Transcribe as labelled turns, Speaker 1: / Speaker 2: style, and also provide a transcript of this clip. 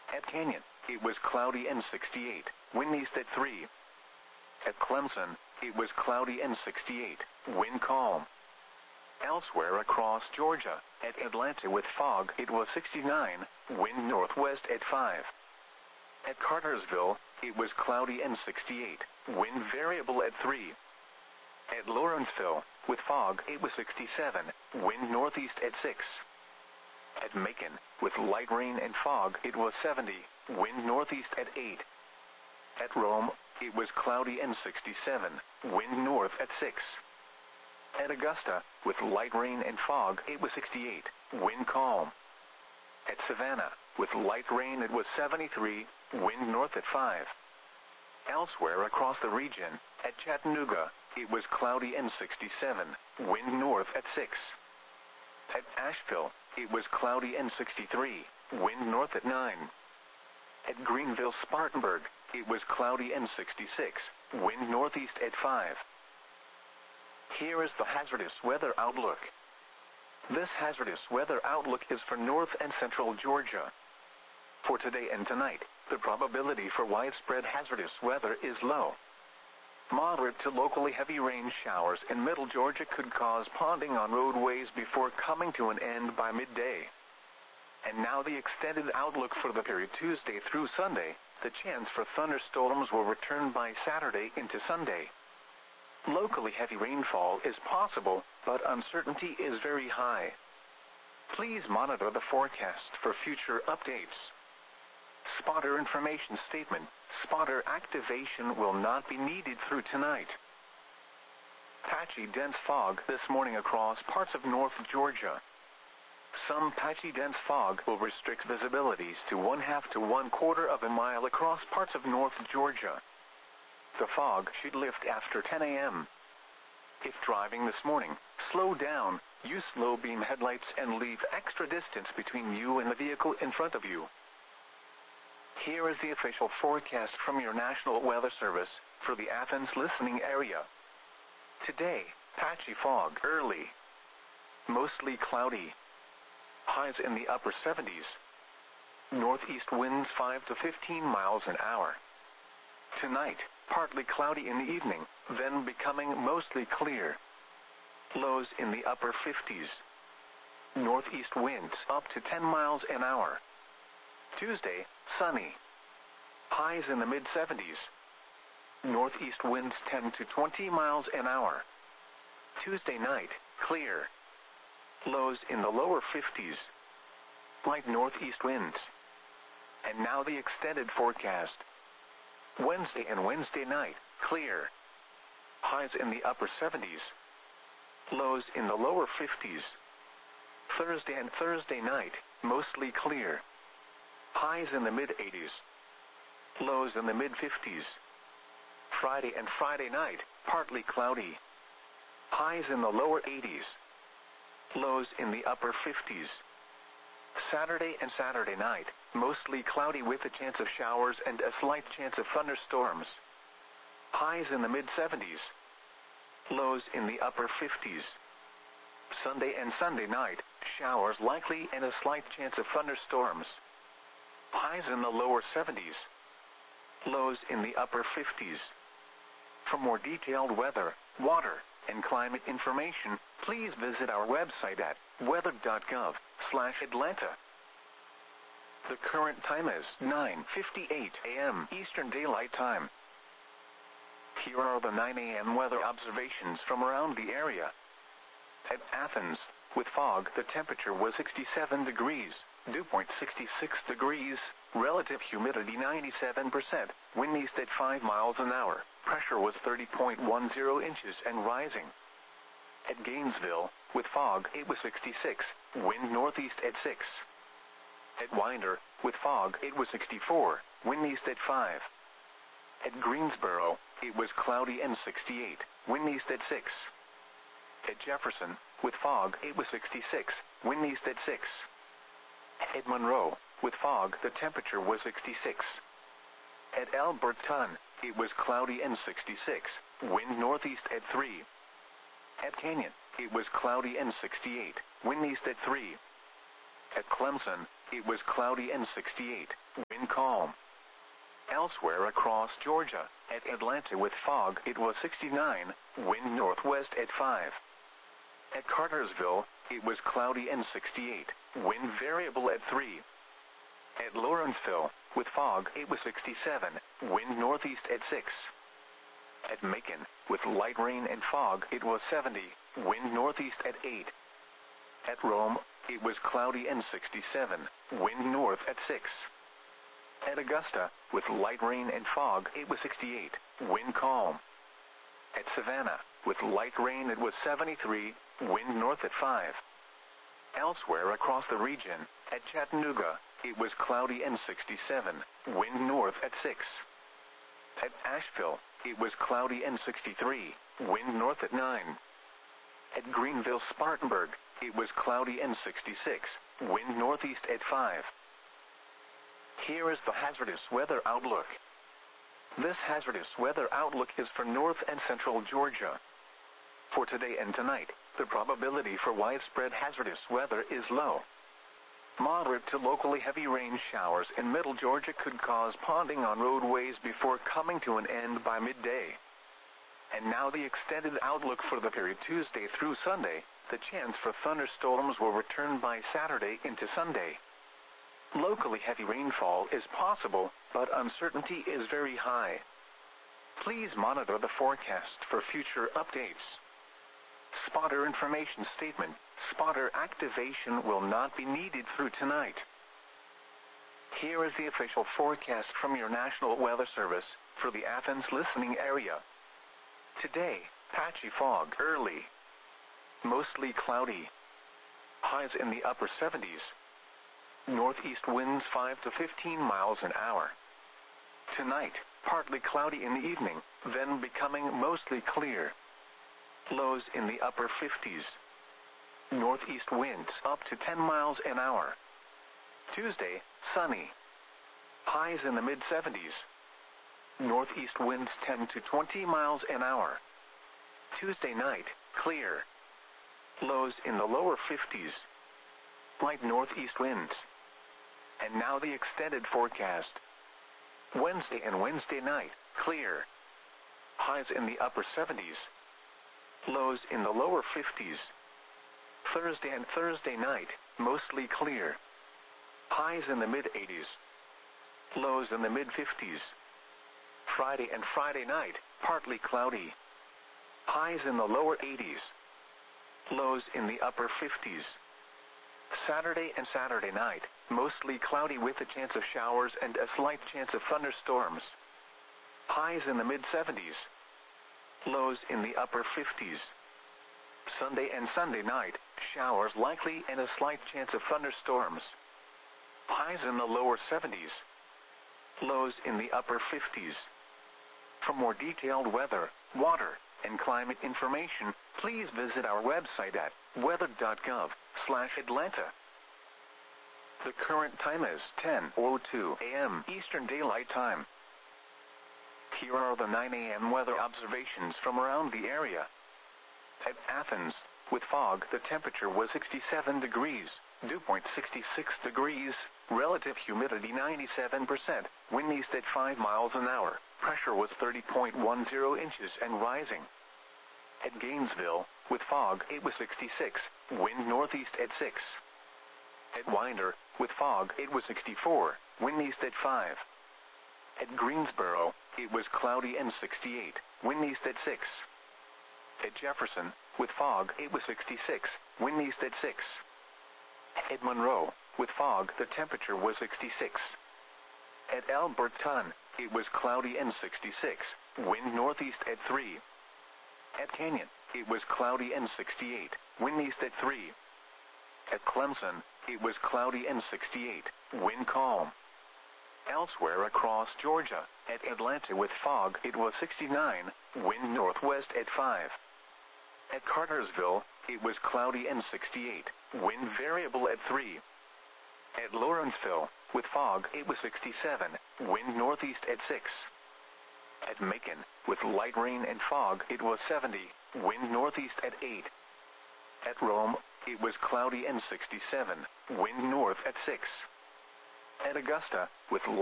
Speaker 1: At Canyon, it was cloudy and 68, wind east at 3. At Clemson, it was cloudy and 68, wind calm. Elsewhere across Georgia, at Atlanta with fog, it was 69, wind northwest at 5. At Cartersville, it was cloudy and 68, wind variable at 3. At Lawrenceville, with fog, it was 67, wind northeast at 6. At Macon, with light rain and fog, it was 70, wind northeast at 8. At Rome, it was cloudy and 67, wind north at 6. At Augusta, with light rain and fog, it was 68, wind calm. At Savannah, with light rain, it was 73, wind north at 5. Elsewhere across the region, at Chattanooga, it was cloudy and 67, wind north at 6. At Asheville, it was cloudy and 63, wind north at 9. At Greenville-Spartanburg, it was cloudy and 66, wind northeast at 5. Here is the hazardous weather outlook. This hazardous weather outlook is for north and central Georgia. For today and tonight, the probability for widespread hazardous weather is low. Moderate to locally heavy rain showers in middle Georgia could cause ponding on roadways before coming to an end by midday. And now the extended outlook for the period Tuesday through Sunday. The chance for thunderstorms will return by Saturday into Sunday. Locally heavy rainfall is possible, but uncertainty is very high. Please monitor the forecast for future updates. Spotter information statement. Spotter activation will not be needed through tonight. Patchy dense fog this morning across parts of North Georgia. Some patchy dense fog will restrict visibilities to 1/2 to 1/4 of a mile across parts of North Georgia. The fog should lift after 10 a.m. If driving this morning, slow down, use low beam headlights and leave extra distance between you and the vehicle in front of you. Here is the official forecast from your National Weather Service for the Athens listening area. Today, patchy fog early. Mostly cloudy. Highs in the upper 70s. Northeast winds 5 to 15 miles an hour. Tonight, partly cloudy in the evening, then becoming mostly clear. Lows in the upper 50s. Northeast winds up to 10 miles an hour. Tuesday, sunny. Highs in the mid-70s. Northeast winds 10 to 20 miles an hour. Tuesday night, clear. Lows in the lower 50s. Light northeast winds. And now the extended forecast. Wednesday and Wednesday night, clear. Highs in the upper 70s. Lows in the lower 50s. Thursday and Thursday night, mostly clear. Highs in the mid-80s. Lows in the mid-50s. Friday and Friday night, partly cloudy. Highs in the lower 80s. Lows in the upper 50s. Saturday and Saturday night, mostly cloudy with a chance of showers and a slight chance of thunderstorms. Highs in the mid-70s. Lows in the upper 50s. Sunday and Sunday night, showers likely and a slight chance of thunderstorms. Highs in the lower 70s. Lows in the upper 50s. For more detailed weather, water, and climate information, please visit our website at weather.gov/Atlanta. The current time is 9:58 a.m. Eastern Daylight Time. Here are the 9 a.m. weather observations from around the area. At Athens, with fog, the temperature was 67 degrees, dew point 66 degrees, relative humidity 97%, wind east at 5 miles an hour, pressure was 30.10 inches and rising. At Gainesville, with fog, it was 66, wind northeast at 6. At Winder, with fog, it was 64, wind east at 5. At Greensboro, it was cloudy and 68, wind east at 6. At Jefferson, with fog, it was 66, wind east at 6. At Monroe, with fog, the temperature was 66. At Alberton, it was cloudy and 66, wind northeast at 3. At Canyon, it was cloudy and 68, wind east at 3. At Clemson, it was cloudy and 68, wind wind calm. Elsewhere across Georgia, at Atlanta with fog it was 69, wind northwest at 5. At Cartersville, it was cloudy and 68, wind variable at 3. At Lawrenceville, with fog it was 67, wind northeast at 6. At Macon, with light rain and fog it was 70, wind northeast at 8. At Rome, it was cloudy and 67, wind north at 6. At Augusta, with light rain and fog it was 68, wind calm. At Savannah, with light rain it was 73, wind north at 5. Elsewhere across the region, at Chattanooga, it was cloudy and 67, wind north at 6. At Asheville, it was cloudy and 63, wind north at 9. At Greenville-Spartanburg, it was cloudy and 66, wind northeast at 5. Here is the hazardous weather outlook. This hazardous weather outlook is for north and central Georgia. For today and tonight, the probability for widespread hazardous weather is low. Moderate to locally heavy rain showers in middle Georgia could cause ponding on roadways before coming to an end by midday. And now the extended outlook for the period Tuesday through Sunday. The chance for thunderstorms will return by Saturday into Sunday. Locally heavy rainfall is possible, but uncertainty is very high. Please monitor the forecast for future updates. Spotter information statement. Spotter activation will not be needed through tonight. Here is the official forecast from your National Weather Service for the Athens listening area. Today, patchy fog early. Mostly cloudy. Highs in the upper 70s. Northeast winds 5 to 15 miles an hour. Tonight, partly cloudy in the evening, then becoming mostly clear. Lows in the upper 50s. Northeast winds up to 10 miles an hour. Tuesday, sunny. Highs in the mid-70s. Northeast winds 10 to 20 miles an hour. Tuesday night, clear. Lows in the lower 50s. Light northeast winds. And now the extended forecast. Wednesday and Wednesday night, clear. Highs in the upper 70s. Lows in the lower 50s. Thursday and Thursday night, mostly clear. Highs in the mid-80s. Lows in the mid-50s. Friday and Friday night, partly cloudy. Highs in the lower 80s. Lows in the upper 50s. Saturday and Saturday night, mostly cloudy with a chance of showers and a slight chance of thunderstorms. Highs in the mid-70s. Lows in the upper 50s. Sunday and Sunday night, showers likely and a slight chance of thunderstorms. Highs in the lower 70s. Lows in the upper 50s. For more detailed weather, water, and climate information, please visit our website at weather.gov/Atlanta. The current time is 10:02 a.m. Eastern Daylight Time. Here are the 9 a.m. weather observations from around the area. At Athens, with fog, the temperature was 67 degrees, dew point 66 degrees, relative humidity 97%, wind east at 5 miles an hour, pressure was 30.10 inches and rising. At Gainesville, with fog, it was 66, wind northeast at 6. At Winder, with fog, it was 64, wind east at 5. At Greensboro, it was cloudy and 68, wind east at 6. At Jefferson, with fog, it was 66, wind east at 6. At Monroe, with fog, the temperature was 66. At Alberton, it was cloudy and 66, wind northeast at 3. At Canyon, it was cloudy and 68, wind east at 3. At Clemson, it was cloudy and 68, wind calm. Elsewhere across Georgia, at Atlanta with fog, it was 69, wind northwest at 5. At Cartersville, it was cloudy and 68, wind variable at 3. At Lawrenceville, with fog, it was 67, wind northeast at 6. At Macon, with light rain and fog, it was 70, wind northeast at 8. At Rome, it was cloudy and 67, wind north at 6. At Augusta, with